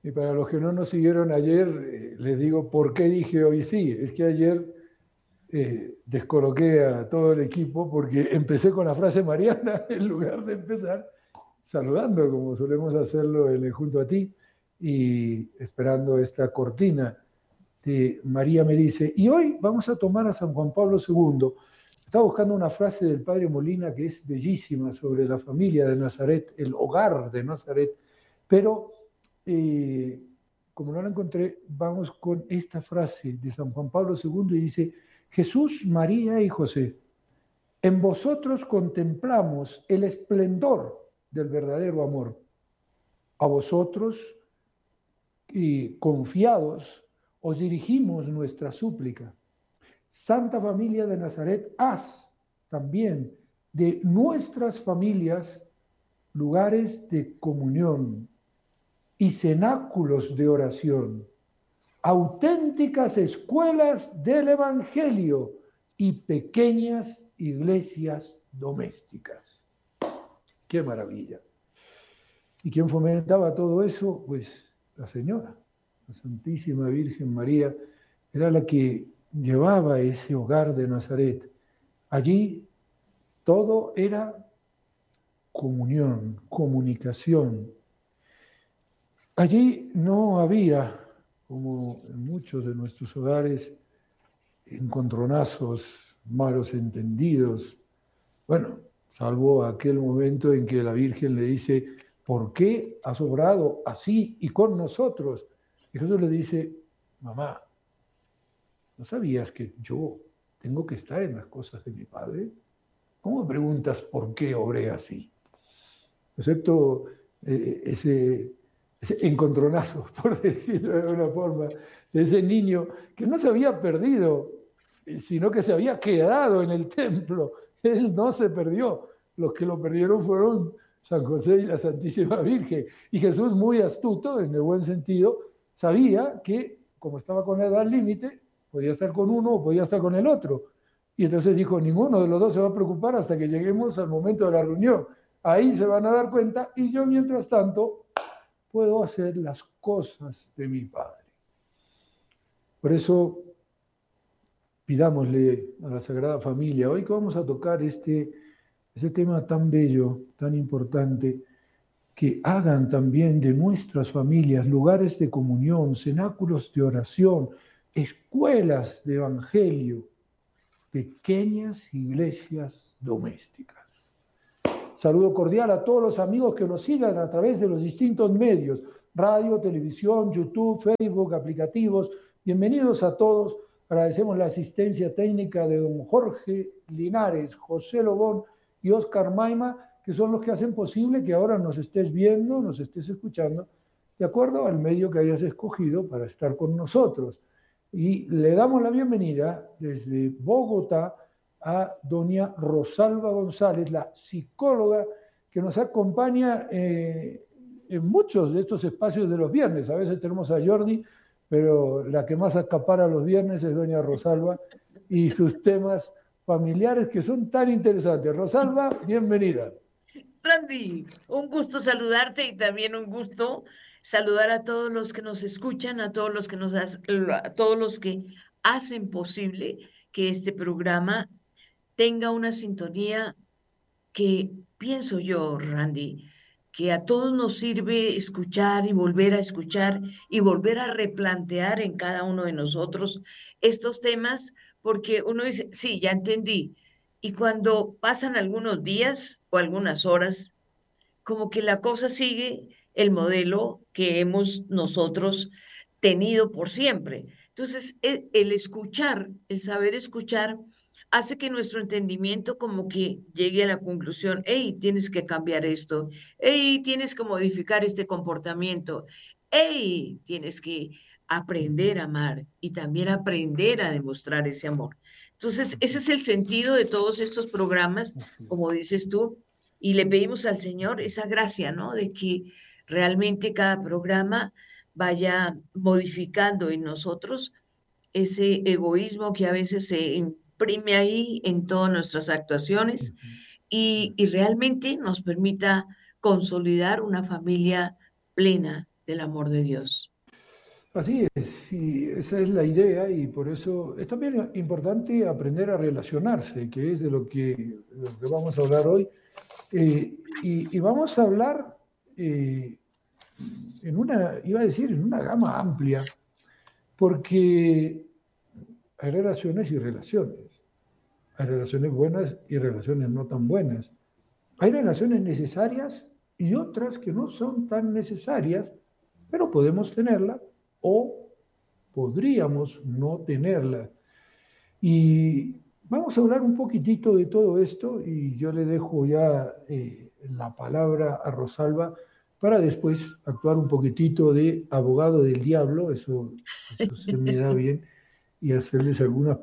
Y para los que no nos siguieron ayer, les digo por qué dije hoy sí. Es que ayer descoloqué a todo el equipo porque empecé con la frase mariana en lugar de empezar saludando, como solemos hacerlo en el Junto a Ti, y esperando esta cortina de María me dice. Y hoy vamos a tomar a San Juan Pablo II. Estaba buscando una frase del padre Molina que es bellísima sobre la familia de Nazaret, el hogar de Nazaret, pero como no la encontré, vamos con esta frase de San Juan Pablo II y dice: Jesús, María y José, en vosotros contemplamos el esplendor del verdadero amor. A vosotros, y confiados, os dirigimos nuestra súplica. Santa Familia de Nazaret, haz también de nuestras familias lugares de comunión y cenáculos de oración, auténticas escuelas del Evangelio y pequeñas iglesias domésticas. ¡Qué maravilla! ¿Y quién fomentaba todo eso? Pues la Señora, la Santísima Virgen María, era la que llevaba ese hogar de Nazaret. Allí todo era comunión, comunicación. Allí no había, como en muchos de nuestros hogares, encontronazos, malos entendidos. Bueno, salvo aquel momento en que la Virgen le dice: ¿por qué has obrado así y con nosotros? Y Jesús le dice: mamá, ¿no sabías que yo tengo que estar en las cosas de mi Padre? ¿Cómo me preguntas por qué obré así? Excepto ese encontronazo, por decirlo de alguna forma, de ese niño que no se había perdido, sino que se había quedado en el templo. Él no se perdió. Los que lo perdieron fueron San José y la Santísima Virgen. Y Jesús, muy astuto, en el buen sentido, sabía que, como estaba con la edad límite, podía estar con uno o podía estar con el otro. Y entonces dijo: ninguno de los dos se va a preocupar hasta que lleguemos al momento de la reunión. Ahí se van a dar cuenta, y yo, mientras tanto, puedo hacer las cosas de mi Padre. Por eso, pidámosle a la Sagrada Familia, hoy que vamos a tocar este tema tan bello, tan importante, que hagan también de nuestras familias lugares de comunión, cenáculos de oración, escuelas de evangelio, pequeñas iglesias domésticas. Saludo cordial a todos los amigos que nos sigan a través de los distintos medios: radio, televisión, YouTube, Facebook, aplicativos. Bienvenidos a todos. Agradecemos la asistencia técnica de don Jorge Linares, José Lobón y Oscar Maima, que son los que hacen posible que ahora nos estés viendo, nos estés escuchando, de acuerdo al medio que hayas escogido para estar con nosotros. Y le damos la bienvenida desde Bogotá a doña Rosalba González, la psicóloga que nos acompaña en muchos de estos espacios de los viernes. A veces tenemos a Jordi, pero la que más acapara los viernes es doña Rosalba y sus temas familiares que son tan interesantes. Rosalba, bienvenida. Randy, un gusto saludarte y también un gusto saludar a todos los que nos escuchan, a todos los que a todos los que hacen posible que este programa tenga una sintonía que pienso yo, Randy, que a todos nos sirve escuchar y volver a escuchar y volver a replantear en cada uno de nosotros estos temas, porque uno dice, sí, ya entendí. Y cuando pasan algunos días o algunas horas, como que la cosa sigue el modelo que hemos nosotros tenido por siempre. Entonces, el escuchar, el saber escuchar, hace que nuestro entendimiento como que llegue a la conclusión: hey, tienes que cambiar esto, hey, tienes que modificar este comportamiento, hey, tienes que aprender a amar y también aprender a demostrar ese amor. Entonces, ese es el sentido de todos estos programas, como dices tú, y le pedimos al Señor esa gracia, ¿no? De que realmente cada programa vaya modificando en nosotros ese egoísmo que a veces se imprime ahí en todas nuestras actuaciones y realmente nos permita consolidar una familia plena, del amor de Dios. Así es, sí, esa es la idea y por eso es también importante aprender a relacionarse, que es de lo que vamos a hablar hoy. Y vamos a hablar iba a decir, en una gama amplia, porque hay relaciones y relaciones. Hay relaciones buenas y relaciones no tan buenas. Hay relaciones necesarias y otras que no son tan necesarias, pero podemos tenerla o podríamos no tenerla. Y vamos a hablar un poquitito de todo esto y yo le dejo ya la palabra a Rosalba para después actuar un poquitito de abogado del diablo, eso se me da bien, y hacerles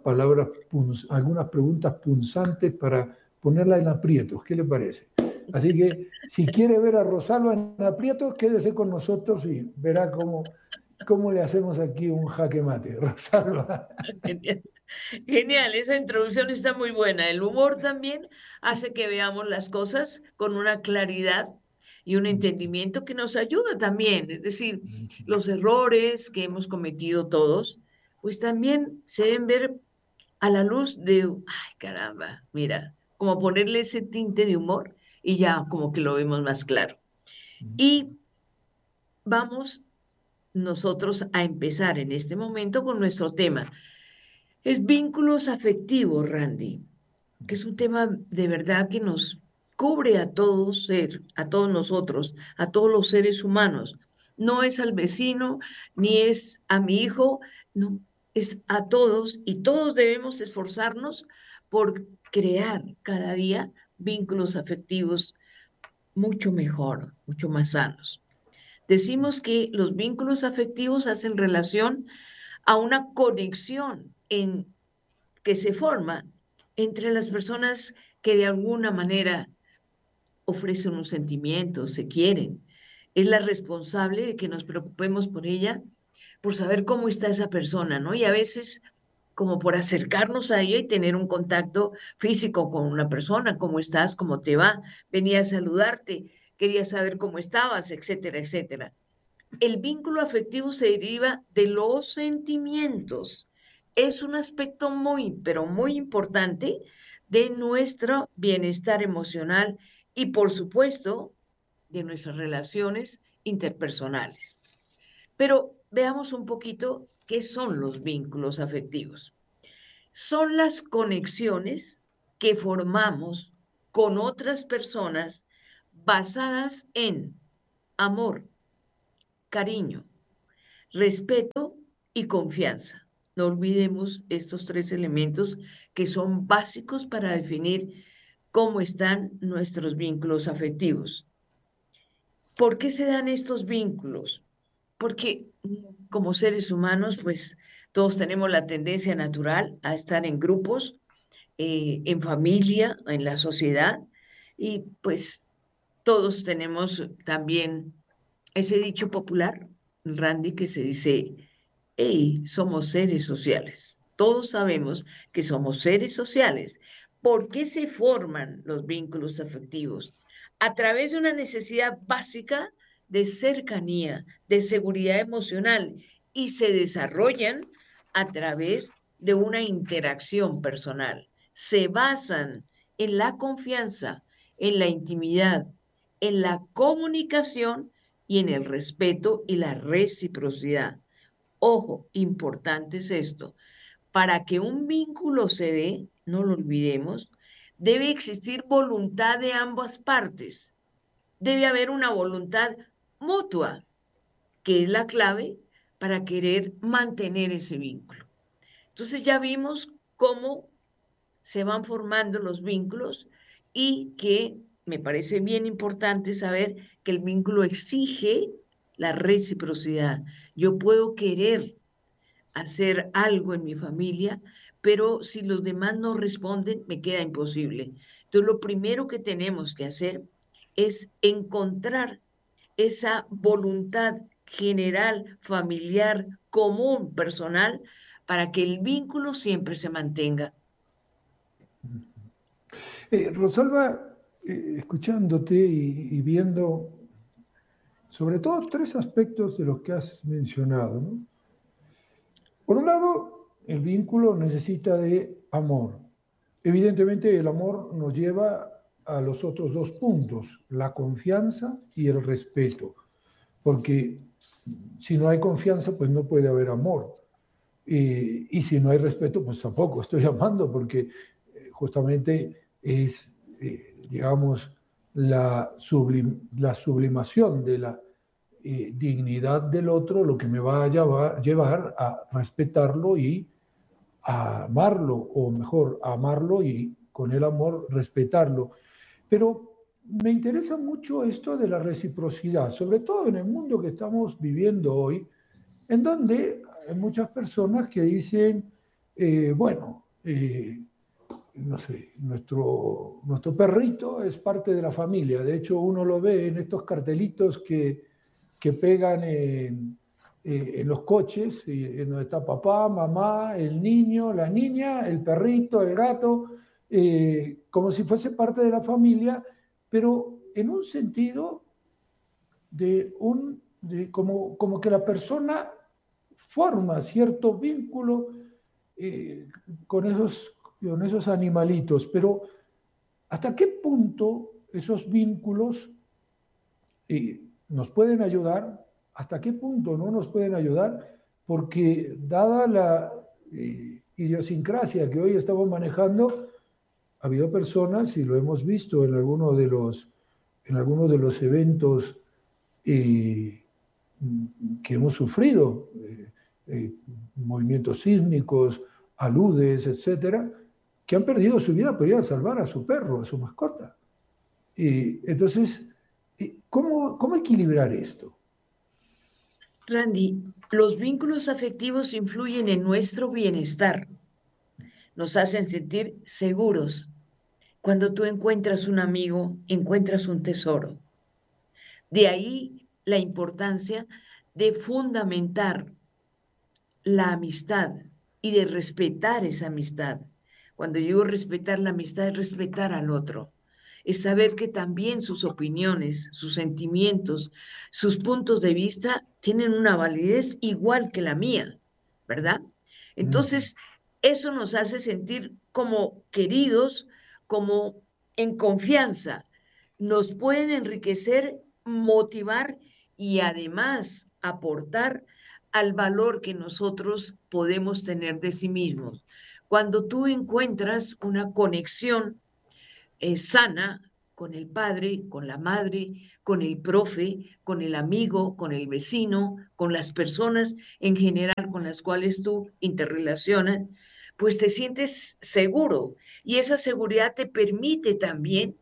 algunas preguntas punzantes para ponerla en aprietos. ¿Qué le parece? Así que si quiere ver a Rosalba en aprietos, quédese con nosotros y verá cómo le hacemos aquí un jaque mate. Rosalba. Genial. Genial, esa introducción está muy buena. El humor también hace que veamos las cosas con una claridad y un entendimiento que nos ayuda también. Es decir, los errores que hemos cometido todos, pues también se deben ver a la luz de, ay caramba, mira, como ponerle ese tinte de humor y ya como que lo vemos más claro. Y vamos nosotros a empezar en este momento con nuestro tema. Es vínculos afectivos, Randy, que es un tema de verdad que nos cubre a todos, a todos nosotros, a todos los seres humanos. No es al vecino, ni es a mi hijo, no, es a todos y todos debemos esforzarnos por crear cada día vínculos afectivos mucho mejor, mucho más sanos. Decimos que los vínculos afectivos hacen relación a una conexión que se forma entre las personas que de alguna manera ofrecen un sentimiento, se quieren. Es la responsable de que nos preocupemos por ella, por saber cómo está esa persona, ¿no? Y a veces como por acercarnos a ella y tener un contacto físico con una persona, cómo estás, cómo te va, venía a saludarte, quería saber cómo estabas, etcétera, etcétera. El vínculo afectivo se deriva de los sentimientos. Es un aspecto muy, pero muy importante de nuestro bienestar emocional y, por supuesto, de nuestras relaciones interpersonales. Pero veamos un poquito qué son los vínculos afectivos. Son las conexiones que formamos con otras personas basadas en amor, cariño, respeto y confianza. No olvidemos estos tres elementos que son básicos para definir cómo están nuestros vínculos afectivos. ¿Por qué se dan estos vínculos? Porque como seres humanos, pues todos tenemos la tendencia natural a estar en grupos, en familia, en la sociedad, y pues todos tenemos también ese dicho popular, Randy, que se dice, hey, somos seres sociales. Todos sabemos que somos seres sociales. ¿Por qué se forman los vínculos afectivos? A través de una necesidad básica de cercanía, de seguridad emocional y se desarrollan a través de una interacción personal. Se basan en la confianza, en la intimidad, en la comunicación y en el respeto y la reciprocidad. Ojo, importante es esto. Para que un vínculo se dé, no lo olvidemos, debe existir voluntad de ambas partes. Debe haber una voluntad mutua, que es la clave para querer mantener ese vínculo. Entonces ya vimos cómo se van formando los vínculos y que me parece bien importante saber que el vínculo exige la reciprocidad. Yo puedo querer hacer algo en mi familia, pero si los demás no responden, me queda imposible. Entonces, lo primero que tenemos que hacer es encontrar esa voluntad general, familiar, común, personal, para que el vínculo siempre se mantenga. Rosalba, escuchándote y viendo sobre todo tres aspectos de los que has mencionado, ¿no? Por un lado, el vínculo necesita de amor. Evidentemente, el amor nos lleva a los otros dos puntos, la confianza y el respeto, porque si no hay confianza, pues no puede haber amor. Y si no hay respeto, pues tampoco estoy amando, porque justamente es, digamos, la sublimación de la dignidad del otro lo que me va a llevar a respetarlo y a amarlo, o mejor, a amarlo y con el amor respetarlo. Pero me interesa mucho esto de la reciprocidad, sobre todo en el mundo que estamos viviendo hoy, en donde hay muchas personas que dicen, bueno, no sé, nuestro perrito es parte de la familia. De hecho, uno lo ve en estos cartelitos que pegan en los coches, en donde está papá, mamá, el niño, la niña, el perrito, el gato, como si fuese parte de la familia, pero en un sentido como que la persona forma cierto vínculo eh, con esos animalitos, pero ¿hasta qué punto esos vínculos nos pueden ayudar? ¿Hasta qué punto no nos pueden ayudar? Porque dada la idiosincrasia que hoy estamos manejando, ha habido personas, y lo hemos visto en algunos de los eventos eh, que hemos sufrido, movimientos sísmicos, aludes, etcétera, que han perdido su vida por ir a salvar a su perro, a su mascota. Entonces, ¿cómo equilibrar esto? Randy, los vínculos afectivos influyen en nuestro bienestar, nos hacen sentir seguros. Cuando tú encuentras un amigo, encuentras un tesoro. De ahí la importancia de fundamentar la amistad y de respetar esa amistad. Cuando digo respetar la amistad, es respetar al otro. Es saber que también sus opiniones, sus sentimientos, sus puntos de vista tienen una validez igual que la mía, ¿verdad? Mm, Entonces, eso nos hace sentir como queridos, como en confianza. Nos pueden enriquecer, motivar y además aportar al valor que nosotros podemos tener de sí mismos. Cuando tú encuentras una conexión sana con el padre, con la madre, con el profe, con el amigo, con el vecino, con las personas en general con las cuales tú interrelacionas, pues te sientes seguro y esa seguridad te permite también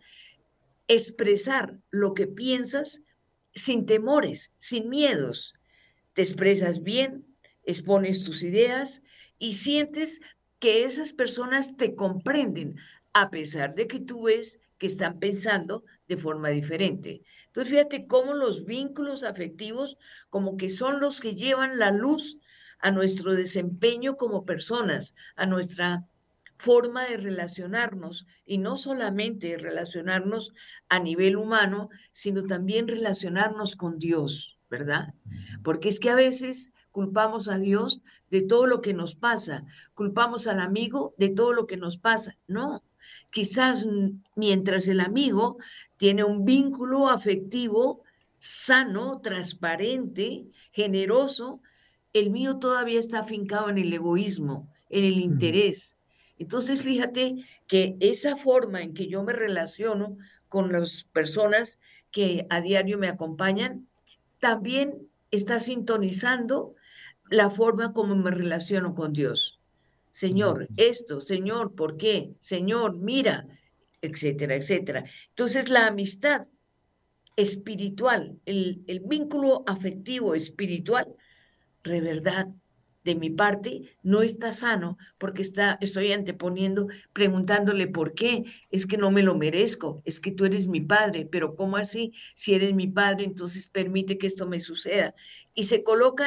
expresar lo que piensas sin temores, sin miedos. Te expresas bien, expones tus ideas y sientes que esas personas te comprenden, a pesar de que tú ves que están pensando de forma diferente. Entonces, fíjate cómo los vínculos afectivos como que son los que llevan la luz a nuestro desempeño como personas, a nuestra forma de relacionarnos y no solamente relacionarnos a nivel humano, sino también relacionarnos con Dios, ¿verdad? Porque es que a veces culpamos a Dios de todo lo que nos pasa, culpamos al amigo de todo lo que nos pasa. No, quizás mientras el amigo tiene un vínculo afectivo sano, transparente, generoso, el mío todavía está afincado en el egoísmo, en el mm, interés. Entonces, fíjate que esa forma en que yo me relaciono con las personas que a diario me acompañan, también está sintonizando la forma como me relaciono con Dios. Señor, mm, esto, Señor, ¿por qué? Señor, mira, etcétera, etcétera. Entonces, la amistad espiritual, el vínculo afectivo espiritual, de verdad, de mi parte, no está sano porque estoy anteponiendo, preguntándole por qué. Es que no me lo merezco, es que tú eres mi padre, pero ¿cómo así? Si eres mi padre, entonces permite que esto me suceda. Y se coloca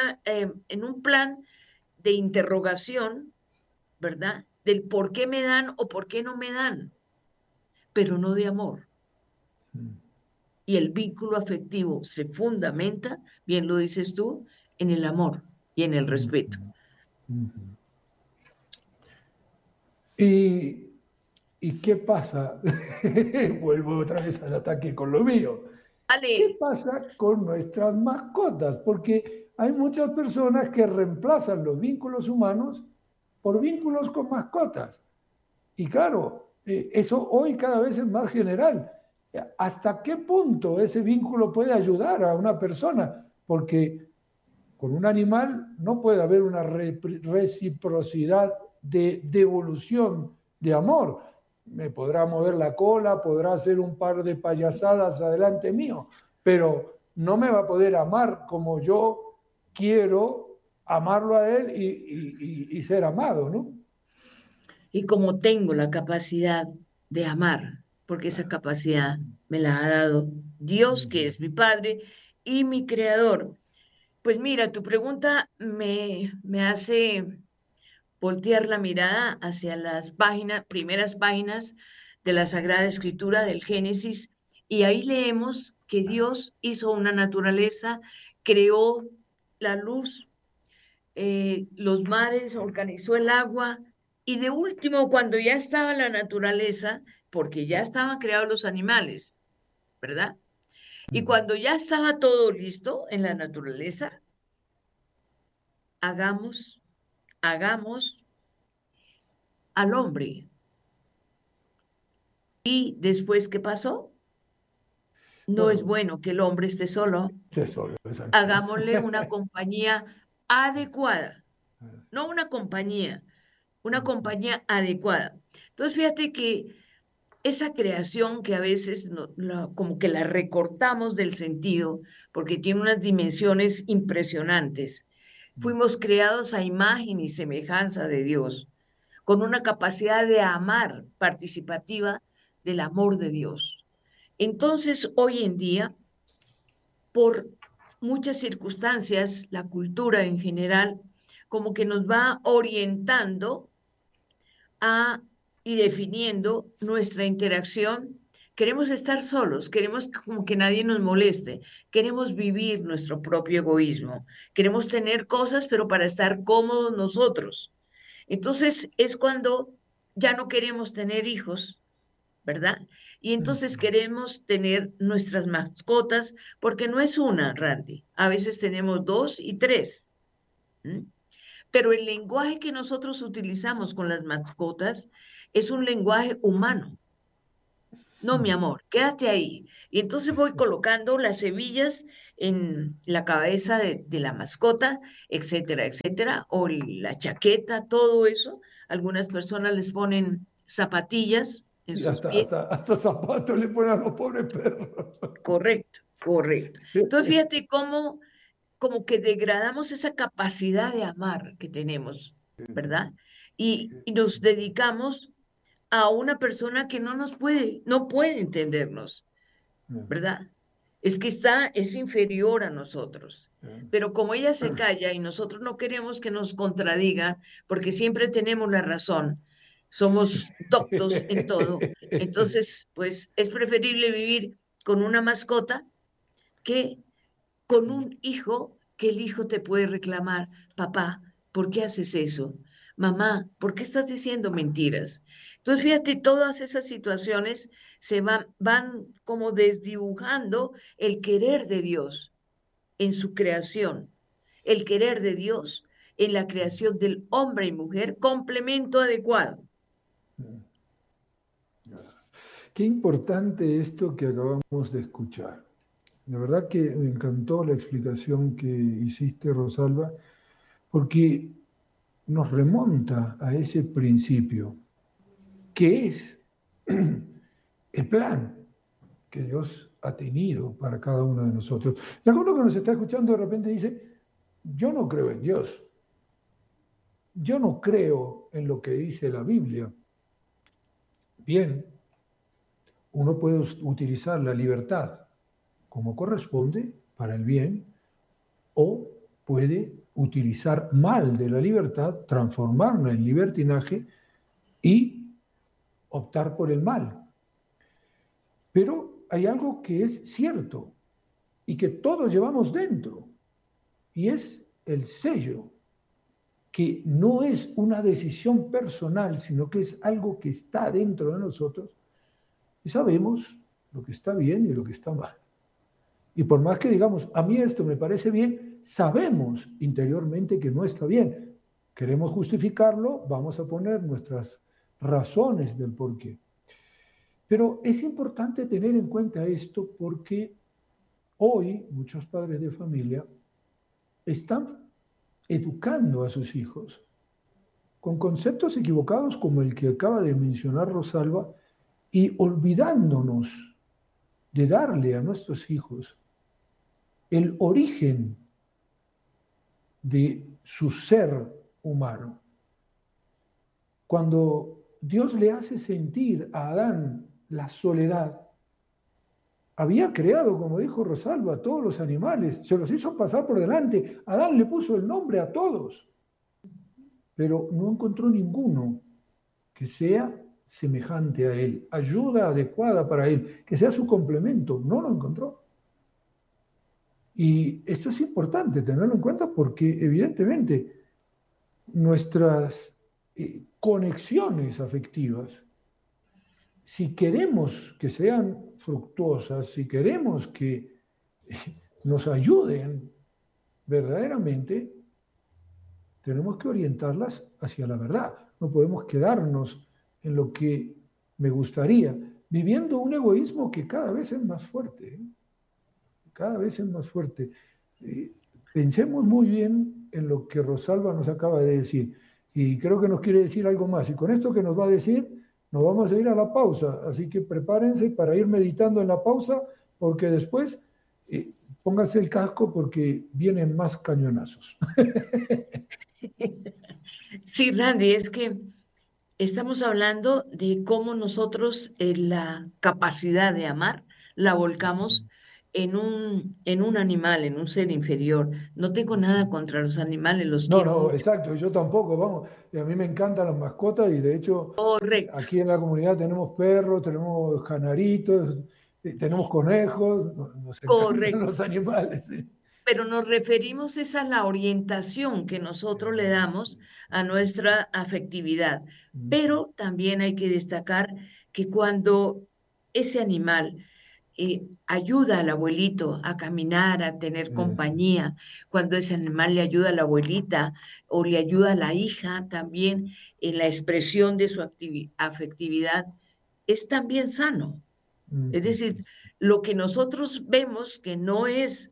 en un plan de interrogación, ¿verdad? Del por qué me dan o por qué no me dan, pero no de amor. mm. y el vínculo afectivo se fundamenta, bien lo dices tú, en el amor y en el respeto. Ujú. ¿Y, y qué pasa? Vuelvo otra vez al ataque con lo mío. ¿Qué Vale, pasa con nuestras mascotas? Porque hay muchas personas que reemplazan los vínculos humanos por vínculos con mascotas. Y claro, eso hoy cada vez es más general. ¿Hasta qué punto ese vínculo puede ayudar a una persona? Porque con un animal no puede haber una reciprocidad de devolución de amor. Me podrá mover la cola, podrá hacer un par de payasadas adelante mío, pero no me va a poder amar como yo quiero amarlo a él y ser amado, ¿no? y como tengo la capacidad de amar, porque esa capacidad me la ha dado Dios, que es mi Padre y mi Creador. Pues mira, tu pregunta me hace voltear la mirada hacia las primeras páginas de la Sagrada Escritura del Génesis, y ahí leemos que Dios hizo una naturaleza, creó la luz, los mares, organizó el agua, y de último, cuando ya estaba la naturaleza, porque ya estaban creados los animales, ¿verdad? Y cuando ya estaba todo listo en la naturaleza, hagamos, hagamos al hombre. Y después, ¿qué pasó? No es Bueno, bueno que el hombre esté solo. tesoro, exacto. Hagámosle una compañía adecuada, no una compañía adecuada. Entonces, fíjate que esa creación que a veces como que la recortamos del sentido, porque tiene unas dimensiones impresionantes. Fuimos creados a imagen y semejanza de Dios, con una capacidad de amar participativa del amor de Dios. Entonces, hoy en día, por muchas circunstancias, la cultura en general, como que nos va orientando a y definiendo nuestra interacción. Queremos estar solos, queremos como que nadie nos moleste, queremos vivir nuestro propio egoísmo, queremos tener cosas, pero para estar cómodos nosotros. Entonces es cuando ya no queremos tener hijos, ¿verdad? Y entonces queremos tener nuestras mascotas, porque no es una, Randy. A veces tenemos dos y tres. ¿M? Pero el lenguaje que nosotros utilizamos con las mascotas es un lenguaje humano. No, mi amor, quédate ahí. Y entonces voy colocando las hebillas en la cabeza de la mascota, etcétera, etcétera, o la chaqueta, todo eso. Algunas personas les ponen zapatillas en Y sus hasta, pies. hasta zapatos le ponen a los pobres perros. Correcto, correcto. Entonces, fíjate cómo como que degradamos esa capacidad de amar que tenemos, ¿verdad? Y nos dedicamos a una persona que no puede entendernos, ¿verdad? Es que es inferior a nosotros. Pero como ella se calla y nosotros no queremos que nos contradigan, porque siempre tenemos la razón, somos doctos en todo, entonces, pues es preferible vivir con una mascota que con un hijo, que el hijo te puede reclamar: papá, ¿por qué haces eso? Mamá, ¿por qué estás diciendo mentiras? Entonces, fíjate, todas esas situaciones van como desdibujando el querer de Dios en su creación, el querer de Dios en la creación del hombre y mujer, complemento adecuado. Qué importante esto que acabamos de escuchar. De verdad que me encantó la explicación que hiciste, Rosalba, porque nos remonta a ese principio, que es el plan que Dios ha tenido para cada uno de nosotros. Y alguno que nos está escuchando de repente dice, yo no creo en Dios, yo no creo en lo que dice la Biblia. Bien, uno puede utilizar la libertad como corresponde para el bien o puede utilizar mal de la libertad, transformarla en libertinaje y optar por el mal. Pero hay algo que es cierto y que todos llevamos dentro, y es el sello, que no es una decisión personal, sino que es algo que está dentro de nosotros, y sabemos lo que está bien y lo que está mal. Y por más que digamos, a mí esto me parece bien, sabemos interiormente que no está bien. Queremos justificarlo, vamos a poner nuestras razones del por qué. Pero es importante tener en cuenta esto porque hoy muchos padres de familia están educando a sus hijos con conceptos equivocados como el que acaba de mencionar Rosalba y olvidándonos de darle a nuestros hijos el origen de su ser humano. Cuando Dios le hace sentir a Adán la soledad, había creado, como dijo Rosalba, a todos los animales, se los hizo pasar por delante. Adán le puso el nombre a todos, pero no encontró ninguno que sea semejante a él, ayuda adecuada para él, que sea su complemento. No lo encontró. Y esto es importante tenerlo en cuenta porque evidentemente nuestras conexiones afectivas, si queremos que sean fructuosas, si queremos que nos ayuden verdaderamente, tenemos que orientarlas hacia la verdad. No podemos quedarnos en lo que me gustaría, viviendo un egoísmo que cada vez es más fuerte, ¿eh? Cada vez es más fuerte. Pensemos muy bien en lo que Rosalba nos acaba de decir y creo que nos quiere decir algo más. Y con esto que nos va a decir, nos vamos a ir a la pausa. Así que prepárense para ir meditando en la pausa porque después pónganse el casco porque vienen más cañonazos. Sí, Randy, es que estamos hablando de cómo nosotros la capacidad de amar la volcamos en un animal, en un ser inferior. No tengo nada contra los animales, los No, quiero no, mucho. exacto, yo tampoco, vamos. Y a mí me encantan las mascotas y de hecho Correcto, aquí en la comunidad tenemos perros, tenemos canaritos, tenemos conejos, nos encantan correcto. los animales. Sí. Pero nos referimos es a la orientación que nosotros le damos Sí. a nuestra afectividad. Ujú. Pero también hay que destacar que cuando ese animal ayuda al abuelito a caminar, a tener Sí. compañía, cuando ese animal le ayuda a la abuelita o le ayuda a la hija también en la expresión de su afectividad, es también sano. Es Ujú. decir, lo que nosotros vemos que no es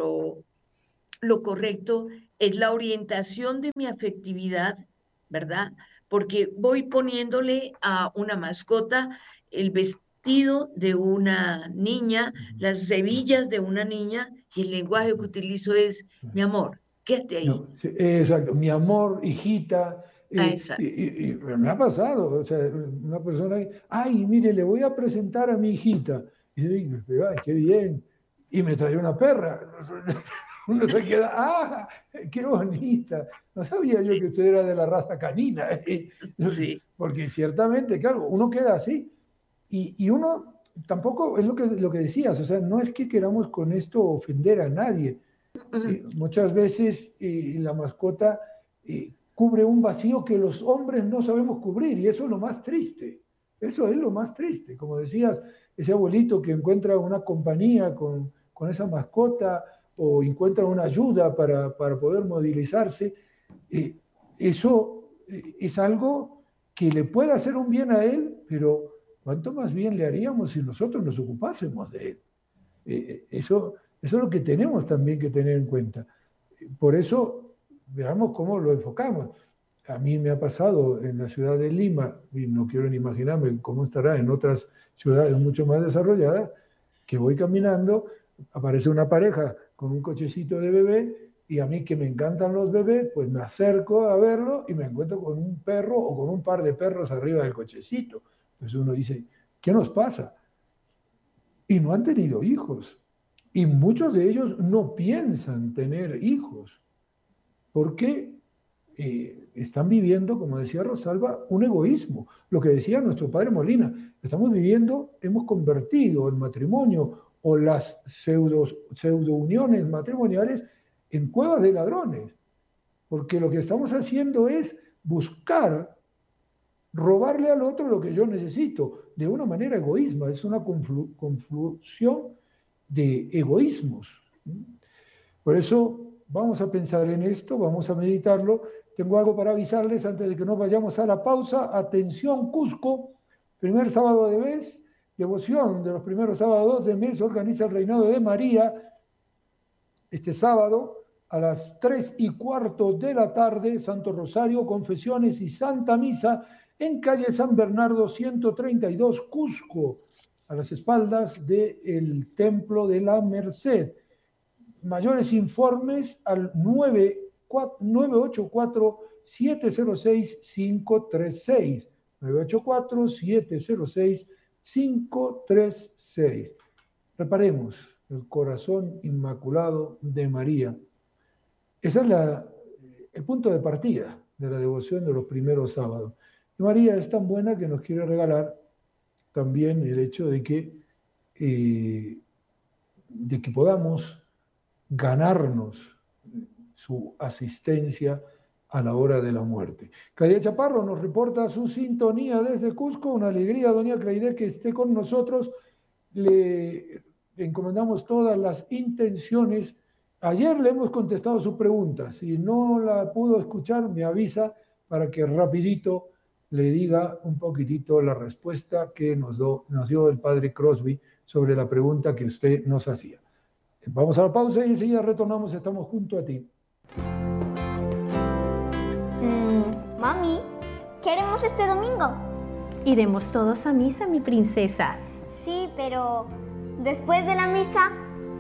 lo correcto es la orientación de mi afectividad, ¿verdad? Porque voy poniéndole a una mascota el vestido de una niña, las hebillas de una niña, y el lenguaje que utilizo es, mi amor, quédate ahí. No, sí, exacto, mi amor, hijita, Ah, exacto. y me ha pasado, o sea, una persona, ay, mire, le voy a presentar a mi hijita, y yo digo, pero, ay, qué bien, y me trae una perra, uno se queda, ah, qué bonita, no sabía yo Sí, que usted era de la raza canina, sí. porque ciertamente, claro, uno queda así, y uno tampoco, es lo que decías, o sea, no es que queramos con esto ofender a nadie, muchas veces la mascota cubre un vacío que los hombres no sabemos cubrir y eso es lo más triste. Eso es lo más triste. Como decías, ese abuelito que encuentra una compañía con esa mascota o encuentra una ayuda para poder movilizarse, eh, eso es algo que le puede hacer un bien a él, pero ¿cuánto más bien le haríamos si nosotros nos ocupásemos de él? Eso es lo que tenemos también que tener en cuenta. Por eso, veamos cómo lo enfocamos. A mí me ha pasado en la ciudad de Lima, y no quiero ni imaginarme cómo estará en otras ciudades mucho más desarrolladas, que voy caminando, aparece una pareja con un cochecito de bebé, y a mí que me encantan los bebés, pues me acerco a verlo y me encuentro con un perro o con un par de perros arriba del cochecito. Entonces uno dice, ¿qué nos pasa? Y no han tenido hijos. Y muchos de ellos no piensan tener hijos. ¿Por qué? están viviendo, como decía Rosalba, un egoísmo. Lo que decía nuestro padre Molina, hemos convertido el matrimonio o las pseudo uniones matrimoniales en cuevas de ladrones, porque lo que estamos haciendo es buscar robarle al otro lo que yo necesito, de una manera egoísta, es una conflusión de egoísmos. Por eso vamos a pensar en esto, vamos a meditarlo. Tengo algo para avisarles antes de que nos vayamos a la pausa. Atención, Cusco, primer sábado de mes, devoción de los primeros sábados de mes, organiza el Reinado de María este sábado a las 3:15 de la tarde, Santo Rosario, confesiones y Santa Misa en calle San Bernardo 132, Cusco, a las espaldas del Templo de la Merced. Mayores informes al 984-706-536. 984-706-536. Reparemos el corazón inmaculado de María. Ese es el punto de partida de la devoción de los primeros sábados. Y María es tan buena que nos quiere regalar también el hecho de que podamos ganarnos su asistencia a la hora de la muerte. Claudia Chaparro nos reporta su sintonía desde Cusco. Una alegría, doña Claudia, que esté con nosotros. Le encomendamos todas las intenciones. Ayer le hemos contestado su pregunta. Si no la pudo escuchar, me avisa para que rapidito le diga un poquitito la respuesta que nos dio el padre Crosby sobre la pregunta que usted nos hacía. Vamos a la pausa y enseguida retornamos. Estamos junto a ti. Mami, ¿qué haremos este domingo? Iremos todos a misa, mi princesa. Sí, pero después de la misa...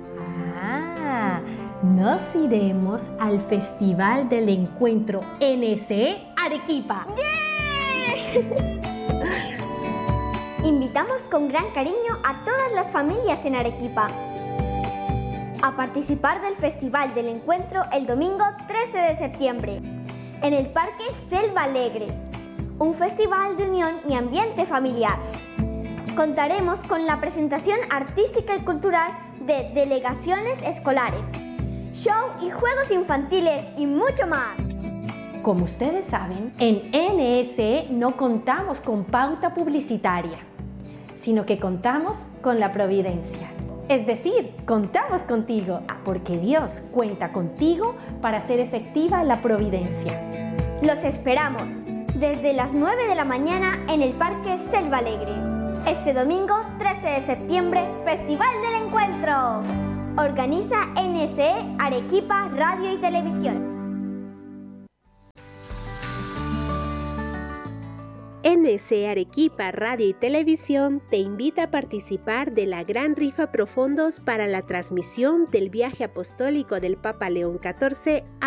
Nos iremos al Festival del Encuentro NSE Arequipa. ¡Yeah! Invitamos con gran cariño a todas las familias en Arequipa a participar del Festival del Encuentro el domingo 13 de septiembre en el Parque Selva Alegre, un festival de unión y ambiente familiar. Contaremos con la presentación artística y cultural de delegaciones escolares, show y juegos infantiles y mucho más. Como ustedes saben, en NSE no contamos con pauta publicitaria, sino que contamos con la providencia. Es decir, contamos contigo, porque Dios cuenta contigo para hacer efectiva la providencia. Los esperamos desde las 9 de la mañana en el Parque Selva Alegre. Este domingo 13 de septiembre, Festival del Encuentro. Organiza NSE Arequipa Radio y Televisión. NSE Arequipa Radio y Televisión te invita a participar de la gran rifa Profondos para la transmisión del viaje apostólico del Papa León XIV